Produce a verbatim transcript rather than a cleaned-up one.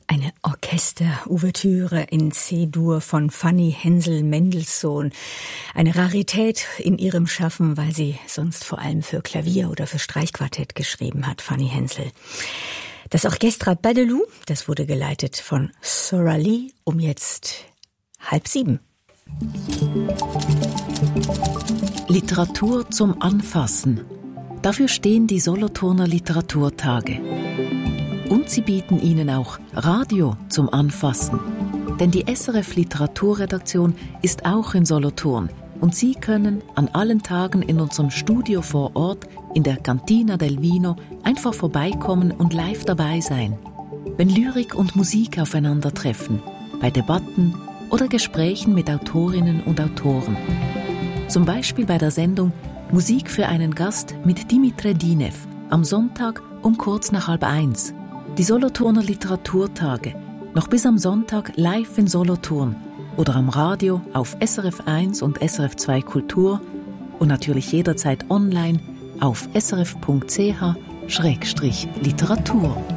Eine Orchester-Ouvertüre in C-Dur von Fanny Hensel-Mendelssohn. Eine Rarität in ihrem Schaffen, weil sie sonst vor allem für Klavier oder für Streichquartett geschrieben hat, Fanny Hensel. Das Orchestra Badelou, das wurde geleitet von Sora Lee um jetzt halb sieben. Literatur zum Anfassen. Dafür stehen die Solothurner Literaturtage. Und sie bieten Ihnen auch Radio zum Anfassen. Denn die S R F Literaturredaktion ist auch in Solothurn. Und Sie können an allen Tagen in unserem Studio vor Ort, in der Cantina del Vino, einfach vorbeikommen und live dabei sein. Wenn Lyrik und Musik aufeinandertreffen, bei Debatten oder Gesprächen mit Autorinnen und Autoren. Zum Beispiel bei der Sendung Musik für einen Gast mit Dimitre Dinev am Sonntag um kurz nach halb eins. Die Solothurner Literaturtage, noch bis am Sonntag live in Solothurn oder am Radio auf S R F eins und S R F zwei Kultur und natürlich jederzeit online auf s r f punkt c h schrägstrich literatur.